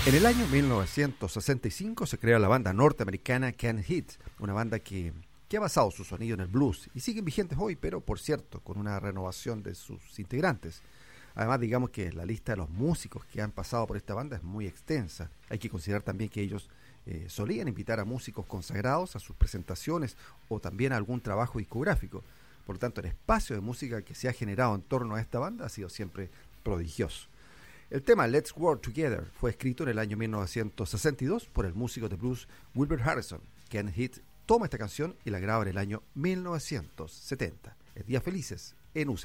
En el año 1965 se crea la banda norteamericana Canned Heat, una banda que ha basado su sonido en el blues y siguen vigentes hoy, pero por cierto, con una renovación de sus integrantes. Además, digamos que la lista de los músicos que han pasado por esta banda es muy extensa. Hay que considerar también que ellos solían invitar a músicos consagrados a sus presentaciones o también a algún trabajo discográfico. Por lo tanto, el espacio de música que se ha generado en torno a esta banda ha sido siempre prodigioso. El tema Let's Work Together fue escrito en el año 1962 por el músico de blues Wilbur Harrison. Ken Heath toma esta canción y la graba en el año 1970. Es Días Felices en UCB.